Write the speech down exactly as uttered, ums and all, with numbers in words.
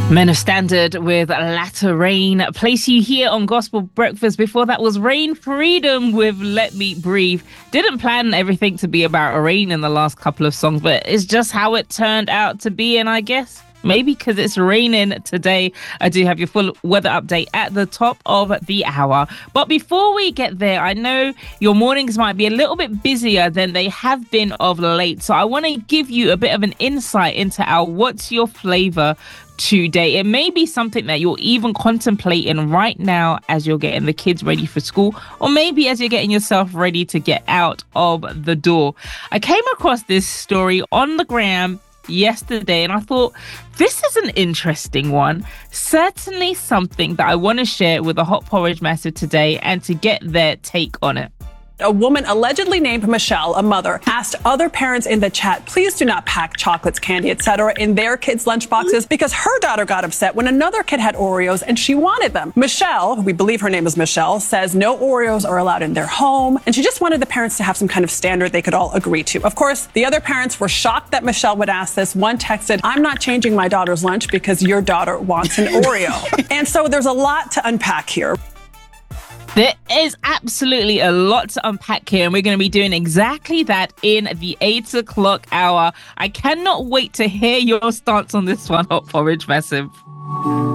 Men of Standard with Latter Rain. Place you here on Gospel Breakfast. Before that was Rain Freedom with Let Me Breathe. Didn't plan everything to be about rain in the last couple of songs, but it's just how it turned out to be. And I guess maybe because it's raining today, I do have your full weather update at the top of the hour. But before we get there, I know your mornings might be a little bit busier than they have been of late. So I want to give you a bit of an insight into our What's Your Flavor today. It may be something that you're even contemplating right now as you're getting the kids ready for school, or maybe as you're getting yourself ready to get out of the door. I came across this story on the gram yesterday and I thought this is an interesting one. Certainly something that I want to share with the Hot Porridge Massive today and to get their take on it. A woman allegedly named Michelle, a mother, asked other parents in the chat, please do not pack chocolates, candy, et cetera in their kids' lunchboxes because her daughter got upset when another kid had Oreos and she wanted them. Michelle, we believe her name is Michelle, says no Oreos are allowed in their home, and she just wanted the parents to have some kind of standard they could all agree to. Of course, the other parents were shocked that Michelle would ask this. One texted, I'm not changing my daughter's lunch because your daughter wants an Oreo. And so there's a lot to unpack here. There is absolutely a lot to unpack here, and we're going to be doing exactly that in the eight o'clock hour. I cannot wait to hear your stance on this one, Hot Porridge Massive.